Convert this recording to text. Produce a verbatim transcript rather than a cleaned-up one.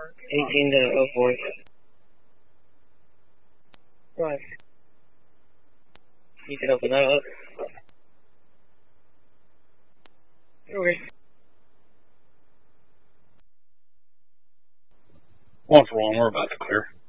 eighteen to oh four. Right. You can open that up. Okay. One for one, we're about to clear.